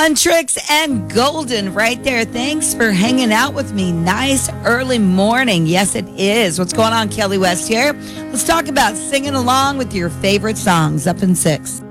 Huntrix and Golden right there. Thanks for hanging out with me. Nice early morning. Yes, it is. What's going on? Kelly West here. Let's talk about singing along with your favorite songs up in 6.